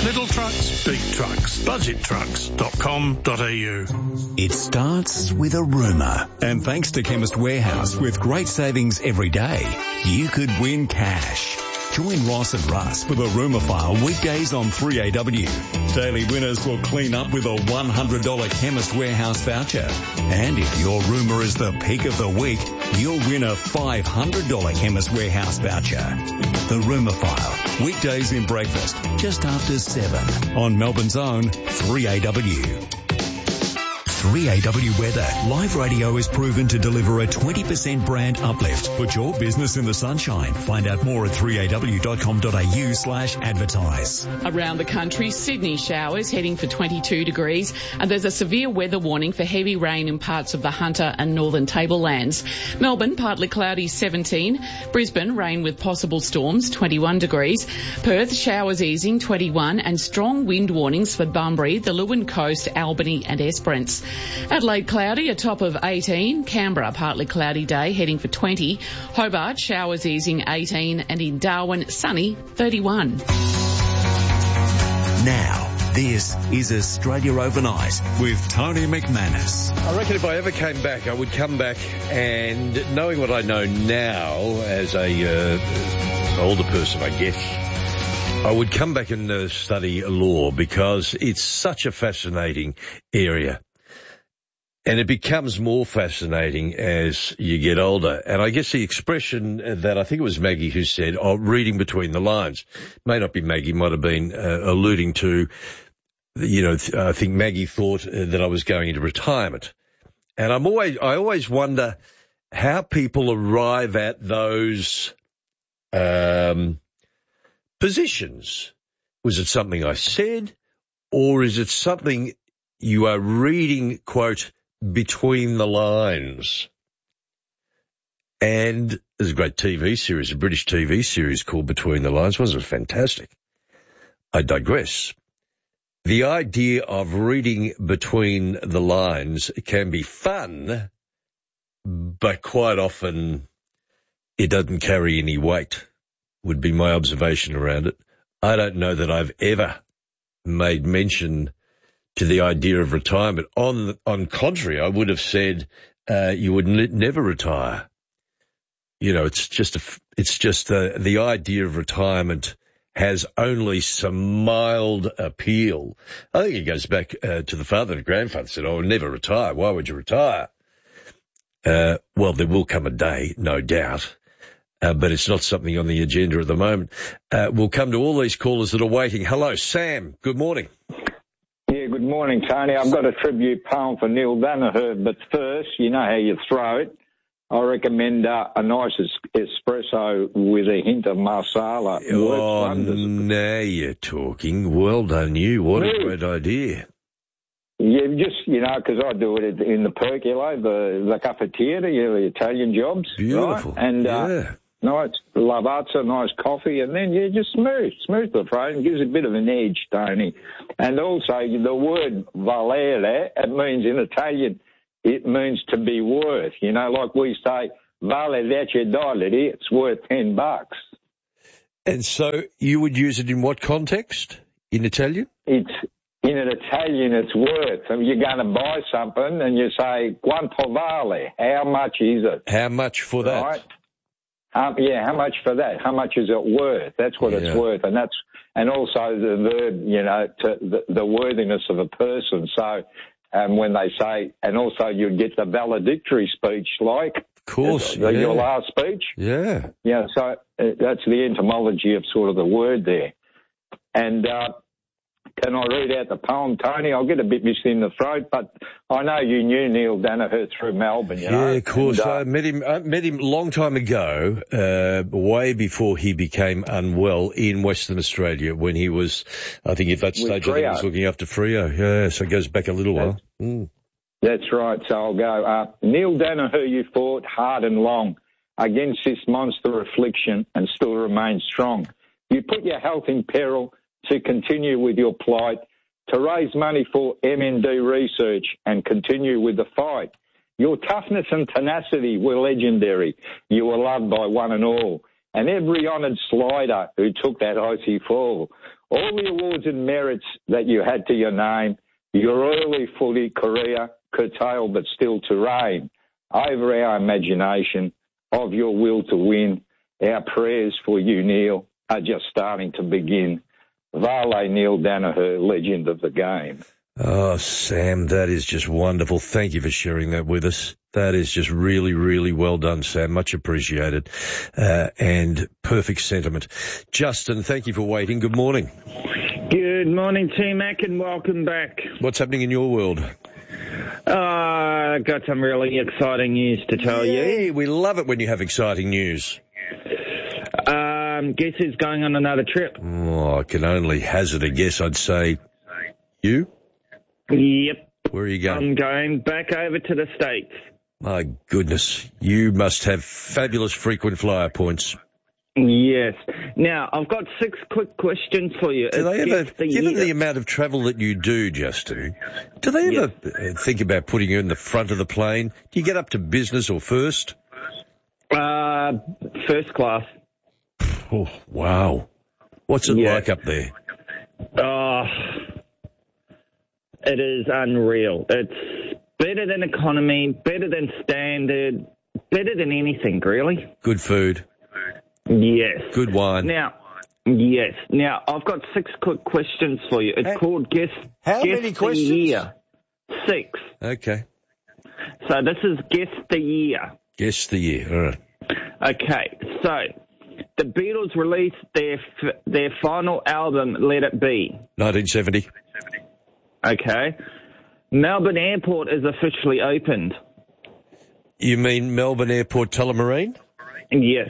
Little trucks, big trucks, budgettrucks.com.au. It starts with a rumour. And thanks to Chemist Warehouse, with great savings every day, you could win cash. Join Ross and Russ for the Rumour File weekdays on 3AW. Daily winners will clean up with a $100 Chemist Warehouse voucher. And if your rumour is the pick of the week, you'll win a $500 Chemist Warehouse voucher. The Rumour File, weekdays in breakfast, just after 7 on Melbourne's own 3AW. 3AW Weather. Live radio is proven to deliver a 20% brand uplift. Put your business in the sunshine. Find out more at 3aw.com.au/advertise. Around the country, Sydney showers heading for 22 degrees, and there's a severe weather warning for heavy rain in parts of the Hunter and Northern Tablelands. Melbourne, partly cloudy, 17. Brisbane, rain with possible storms, 21 degrees. Perth, showers easing, 21, and strong wind warnings for Bunbury, the Leeuwin Coast, Albany and Esperance. Adelaide, cloudy, a top of 18. Canberra, partly cloudy day, heading for 20. Hobart, showers easing, 18. And in Darwin, sunny, 31. Now, this is Australia Overnight with Tony McManus. I reckon if I ever came back, I would come back and, knowing what I know now as a older person, I guess, I would come back and study law, because it's such a fascinating area. And it becomes more fascinating as you get older. And I guess the expression that I think it was Maggie who said, reading between the lines, may not be Maggie, might have been alluding to, I think Maggie thought that I was going into retirement. And I always wonder how people arrive at those positions. Was it something I said, or is it something you are reading, quote, between the lines? And there's a great TV series, a British TV series called Between the Lines. Wasn't it fantastic? I digress. The idea of reading between the lines can be fun, but quite often it doesn't carry any weight, would be my observation around it. I don't know that I've ever made mention to the idea of retirement. On contrary, I would have said you would never retire. It's just the idea of retirement has only some mild appeal. I think it goes back to the father and grandfather said, "Oh, never retire. Why would you retire?" Well, there will come a day, no doubt. But it's not something on the agenda at the moment. We'll come to all these callers that are waiting. Hello, Sam. Good morning. Yeah, good morning, Tony. I've got a tribute poem for Neil Danaher, but first, you know how you throw it. I recommend a nice espresso with a hint of marsala. Oh, now you're talking. Well done, you. What a great idea. Yeah, just, because I do it in the percolator, the cafetiere, the Italian jobs. Beautiful. Right? And nice lavazza, nice coffee, and then just smooth the throat, and gives a bit of an edge, Tony. And also the word valere, it means in Italian, it means to be worth. Like we say, vale $10, it's worth $10. And so you would use it in what context? In Italian? In Italian, it's worth. You're going to buy something and you say, quanto vale? How much is it? How much for that? Right? How much for that? How much is it worth? That's what it's worth. And also the verb, the worthiness of a person. So, when they say, and also you get the valedictory speech, like, of course, your last speech. Yeah. Yeah, so that's the etymology of sort of the word there. And, can I read out the poem, Tony? I'll get a bit missed in the throat, but I know you knew Neil Danaher through Melbourne, Yeah, of course. And, I met him a long time ago, way before he became unwell in Western Australia when he was, I think at that stage, he was looking after Freo. Yeah, so it goes back a little while. That's right. So I'll go. Neil Danaher, you fought hard and long against this monster affliction and still remain strong. You put your health in peril to continue with your plight, to raise money for MND research and continue with the fight. Your toughness and tenacity were legendary. You were loved by one and all, and every honoured slider who took that icy fall. all the awards and merits that you had to your name, your early footy career curtailed but still to reign over our imagination of your will to win. Our prayers for you, Neil, are just starting to begin. Vale Neil Danaher, legend of the game. Oh, Sam, that is just wonderful. Thank you for sharing that with us. That is just really, really well done, Sam. Much appreciated. And perfect sentiment. Justin, thank you for waiting. Good morning. Good morning, T-Mac, and welcome back. What's happening in your world? I got some really exciting news to tell you. We love it when you have exciting news. Guess who's going on another trip? Oh, I can only hazard a guess. I'd say you? Yep. Where are you going? I'm going back over to the States. My goodness. You must have fabulous frequent flyer points. Yes. Now, I've got 6 quick questions for you. Do they ever, given the amount of travel that you do, Justin, do they ever think about putting you in the front of the plane? Do you get up to business or first? First class. Oh, wow. What's it like up there? It is unreal. It's better than economy, better than standard, better than anything, really. Good food. Yes. Good wine. Now, I've got 6 quick questions for you. It's called Guess many questions? the Year. 6. Okay. So this is Guess the Year. Guess the year. All right. Okay, so the Beatles released their final album, Let It Be. 1970. Okay. Melbourne Airport is officially opened. You mean Melbourne Airport Tullamarine? Yes.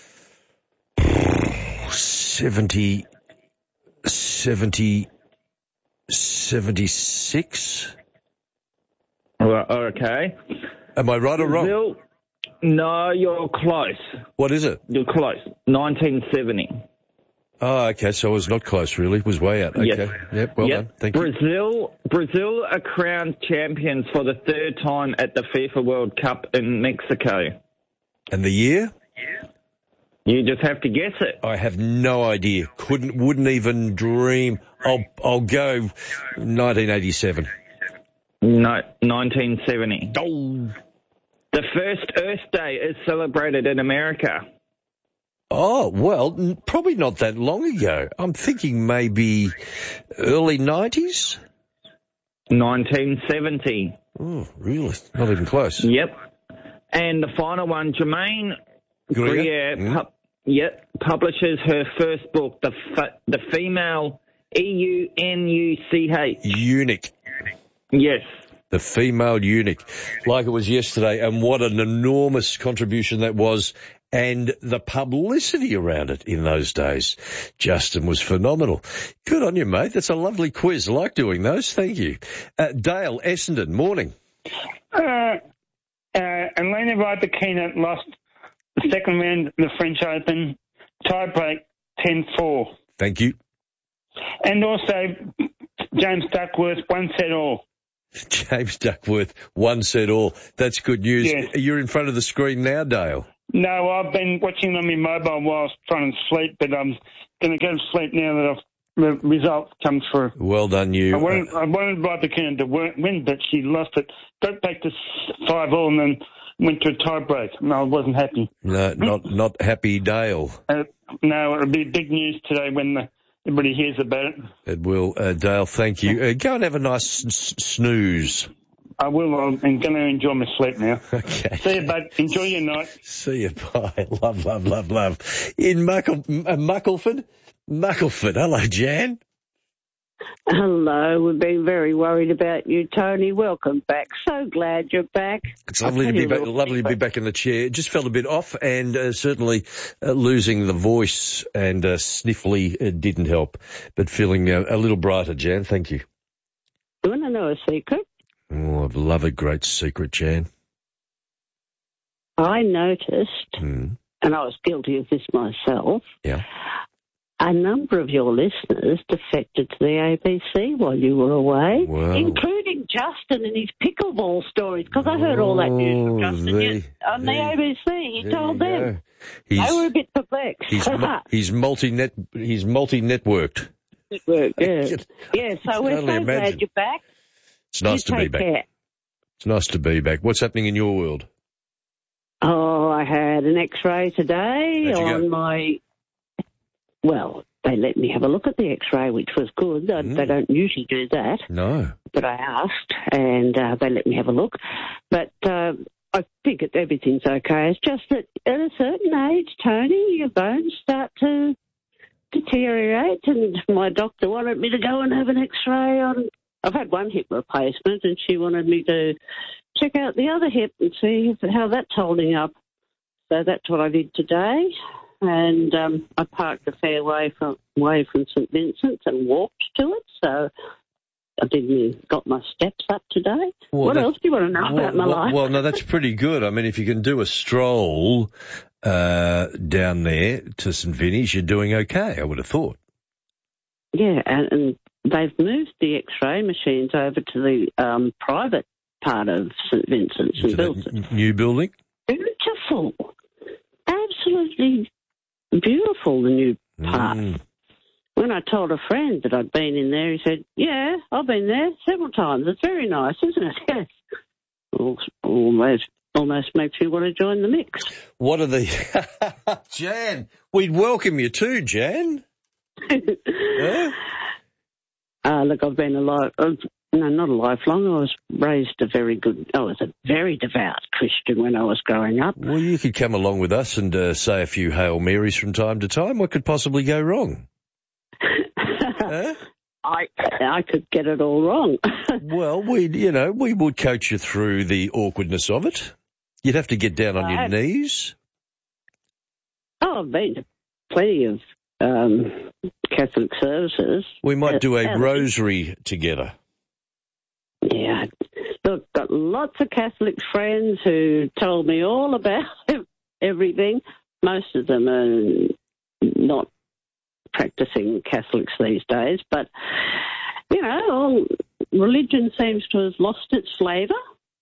76? Well, okay. Am I right or wrong? No, you're close. What is it? You're close. 1970. Oh, okay, so I was not close, really. It was way out. Okay. Yes. Yep, well done. Thank you. Brazil are crowned champions for the 3rd time at the FIFA World Cup in Mexico. And the year? You just have to guess it. I have no idea. Wouldn't even dream. I'll go 1987. No, 1970. Oh. The first Earth Day is celebrated in America. Oh, well, probably not that long ago. I'm thinking maybe early 90s? 1970. Oh, really? Not even close. Yep. And the final one, Germaine Greer publishes her first book, The Female EUNUCH. Eunuch. Yes. The Female Eunuch. Like it was yesterday, and what an enormous contribution that was, and the publicity around it in those days. Justin was phenomenal. Good on you, mate. That's a lovely quiz. I like doing those. Thank you. Dale, Essendon, morning. Elena Rybakina lost the second round of the French Open, tiebreak 10-4. Thank you. And also, James Duckworth, 1 set all. James Duckworth, 1 set all. That's good news. Yes. You're in front of the screen now, Dale. No, I've been watching on my mobile whilst trying to sleep, but I'm going to go to sleep now that the results come through. Well done, you. I wanted Rybakina to win, but she lost it. Got back to 5 all and then went to a tie break. No, I wasn't happy. No, not happy, Dale. No, it'll be big news today when everybody hears about it. It will. Dale, thank you. Go and have a nice snooze. I will. I'm going to enjoy my sleep now. Okay. See you, bud. Enjoy your night. See you. Bye. Love. In Muckleford. Hello, Jan. Hello. We've been very worried about you, Tony. Welcome back. So glad you're back. It's lovely to be back. Lovely to be back in the chair. It just felt a bit off, and certainly losing the voice and sniffly didn't help. But feeling a little brighter, Jan. Thank you. You want to know a secret? Oh, I love a great secret, Jan. I noticed, and I was guilty of this myself, a number of your listeners defected to the ABC while you were away, including Justin and his pickleball stories, because I heard all that news from Justin on the ABC. He told them. They were a bit perplexed. He's multi-networked. Good work, yeah. Yeah, so we're so glad you're back. It's nice to be back. Care. It's nice to be back. What's happening in your world? Oh, I had an X-ray today on my... Well, they let me have a look at the X-ray, which was good. They don't usually do that. No. But I asked, and they let me have a look. But I think everything's okay. It's just that at a certain age, Tony, your bones start to deteriorate, and my doctor wanted me to go and have an X-ray on... I've had one hip replacement, and she wanted me to check out the other hip and see how that's holding up. So that's what I did today. And I parked a fair way from St Vincent's and walked to it. So I got my steps up today. Well, what else do you want to know about my life? Well, no, that's pretty good. I mean, if you can do a stroll down there to St Vinny's, you're doing okay, I would have thought. Yeah, and they've moved the X-ray machines over to the private part of St Vincent's and built it. New building? Beautiful. Absolutely beautiful, the new part. When I told a friend that I'd been in there, he said, yeah, I've been there several times. It's very nice, isn't it? Yes. Almost makes me want to join the mix. What are the... Jan, we'd welcome you too, Jan. Yeah? Look, I've been not a lifelong. I was a very devout Christian when I was growing up. Well, you could come along with us and say a few Hail Marys from time to time. What could possibly go wrong? Huh? I could get it all wrong. Well, we would coach you through the awkwardness of it. You'd have to get down on your knees. Oh, I've been to plenty of Catholic services. We might do a rosary together. Yeah. Look, got lots of Catholic friends who told me all about everything. Most of them are not practicing Catholics these days, but, religion seems to have lost its flavour.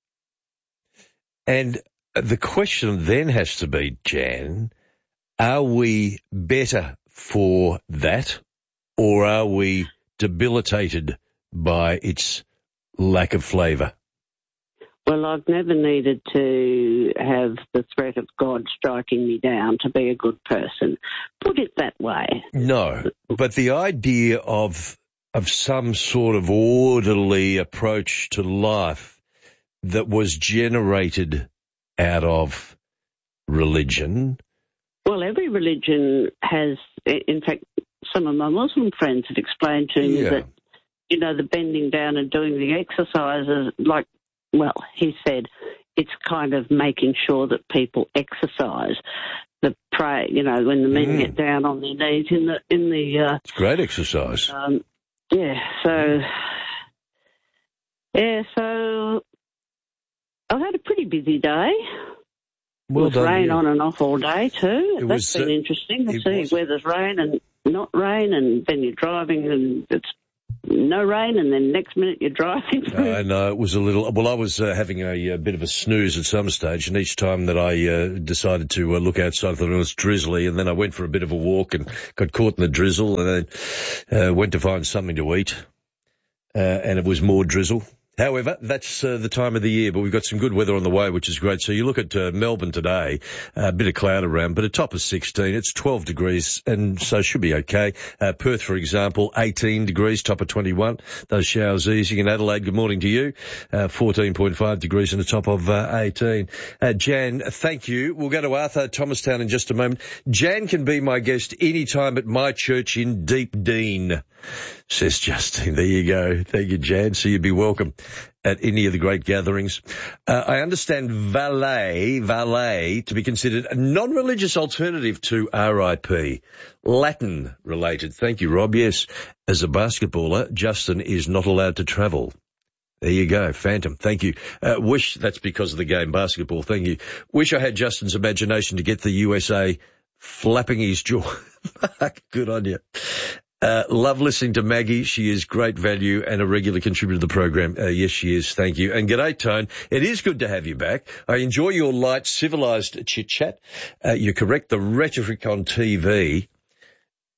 And the question then has to be, Jan, are we better for that, or are we debilitated by its lack of flavour? Well, I've never needed to have the threat of God striking me down to be a good person. Put it that way. No, but the idea of some sort of orderly approach to life that was generated out of religion. Well, every religion has, in fact, some of my Muslim friends have explained to me that, the bending down and doing the exercises, he said, it's kind of making sure that people exercise. The pray, when the men get down on their knees in the. It's great exercise. So I've had a pretty busy day. Well with done, rain on and off all day too. That's been interesting to see where there's rain and not rain, and then you're driving and it's no rain, and then next minute you're driving. I know, it was a little... Well, I was having a bit of a snooze at some stage, and each time that I decided to look outside, I thought it was drizzly, and then I went for a bit of a walk and got caught in the drizzle, and then went to find something to eat, and it was more drizzle. However, that's the time of the year, but we've got some good weather on the way, which is great. So you look at Melbourne today, a bit of cloud around, but a top of 16. It's 12 degrees, and so should be okay. Perth, for example, 18 degrees, top of 21. Those showers easing. In Adelaide, good morning to you. 14.5 degrees and a top of 18. Jan, thank you. We'll go to Arthur Thomastown in just a moment. Jan can be my guest any time at my church in Deep Dean, says Justine. There you go. Thank you, Jan. So you'd be welcome at any of the great gatherings. I understand valet to be considered a non-religious alternative to RIP. Latin related. Thank you, Rob. Yes, as a basketballer, Justin is not allowed to travel. There you go, Phantom. Thank you. Wish that's because of the game basketball. Thank you. Wish I had Justin's imagination to get the USA flapping his jaw. Good on you. Love listening to Maggie. She is great value and a regular contributor to the program. Yes, she is. Thank you. And g'day, Tone. It is good to have you back. I enjoy your light, civilised chit-chat. You're correct. The rhetoric on TV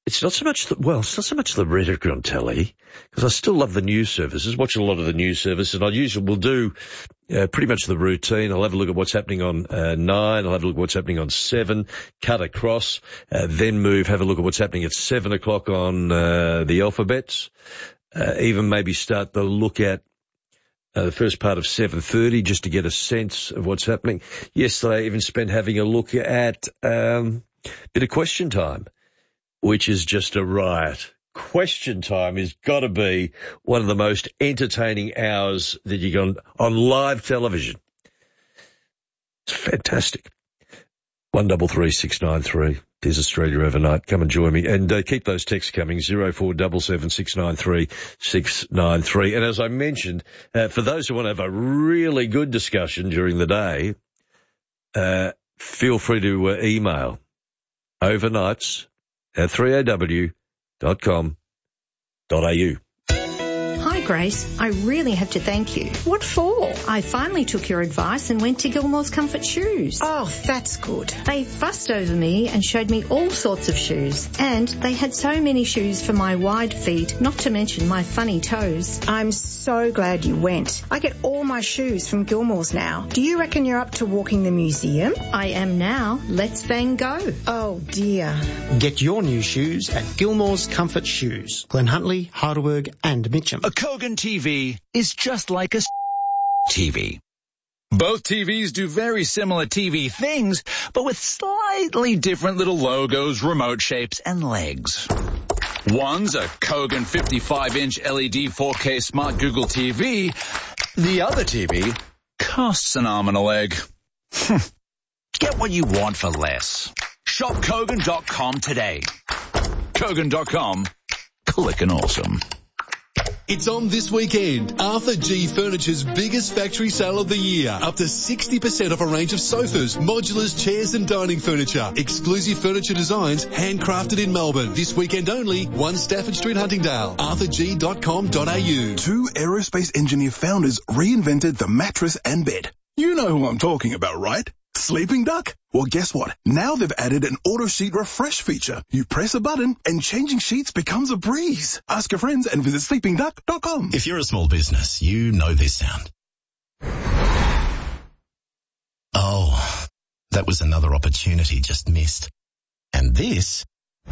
It's not so much the rhetoric on telly, because I still love the news services, watch a lot of the news services, and we'll do pretty much the routine. I'll have a look at what's happening on 9, I'll have a look at what's happening on 7, cut across, then have a look at what's happening at 7 o'clock on the alphabets, even maybe start to look at the first part of 7:30 just to get a sense of what's happening. Yesterday I even spent having a look at a bit of Question Time, which is just a riot. Question Time has got to be one of the most entertaining hours that you get on live television. It's fantastic. 133693. There's Australia Overnight. Come and join me. And keep those texts coming, 0477 693 693. And as I mentioned, for those who want to have a really good discussion during the day, feel free to email overnights@3aw.com.au. Hi, Grace. I really have to thank you. What for? I finally took your advice and went to Gilmore's Comfort Shoes. Oh, that's good. They fussed over me and showed me all sorts of shoes. And they had so many shoes for my wide feet, not to mention my funny toes. I'm so glad you went. I get all my shoes from Gilmore's now. Do you reckon you're up to walking the museum? I am now. Let's bang go. Oh, dear. Get your new shoes at Gilmore's Comfort Shoes, Glen Huntly, Heidelberg and Mitcham. A Kogan TV is just like a TV. Both TVs do very similar TV things, but with slightly different little logos, remote shapes, and legs. One's a Kogan 55-inch LED 4K Smart Google TV. The other TV costs an arm and a leg. Get what you want for less. Shop Kogan.com today. Kogan.com. Clickin' awesome. It's on this weekend. Arthur G Furniture's biggest factory sale of the year. Up to 60% off a range of sofas, modulars, chairs and dining furniture. Exclusive furniture designs handcrafted in Melbourne. This weekend only, 1 Stafford Street, Huntingdale. arthurg.com.au. 2 aerospace engineer founders reinvented the mattress and bed. You know who I'm talking about, right? Sleeping Duck? Well, guess what? Now they've added an auto sheet refresh feature. You press a button and changing sheets becomes a breeze. Ask your friends and visit sleepingduck.com. If you're a small business, you know this sound. Oh, that was another opportunity just missed. And this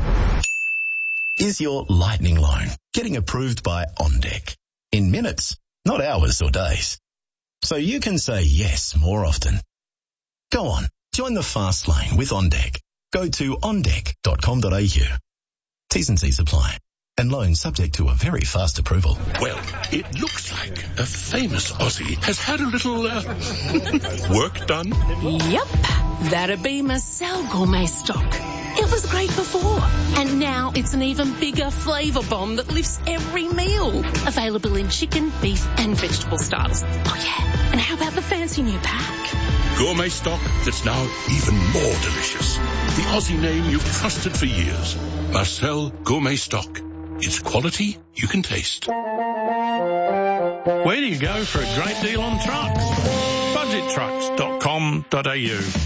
is your lightning loan, getting approved by OnDeck. In minutes, not hours or days. So you can say yes more often. Go on, join the fast lane with OnDeck. Go to ondeck.com.au. T's and C's apply. And loan subject to a very fast approval. Well, it looks like a famous Aussie has had a little work done. Yep, that'd be Marcel Gourmet Stock. It was great before, and now it's an even bigger flavour bomb that lifts every meal. Available in chicken, beef and vegetable styles. Oh yeah, and how about the fancy new pack? Gourmet stock that's now even more delicious. The Aussie name you've trusted for years. Marcel Gourmet Stock. It's quality you can taste. Where do you go for a great deal on trucks? Budgettrucks.com.au